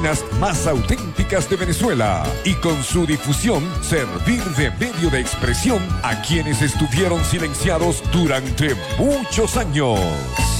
matutinas más auténticas de Venezuela y con su difusión servir de medio de expresión a quienes estuvieron silenciados durante muchos años.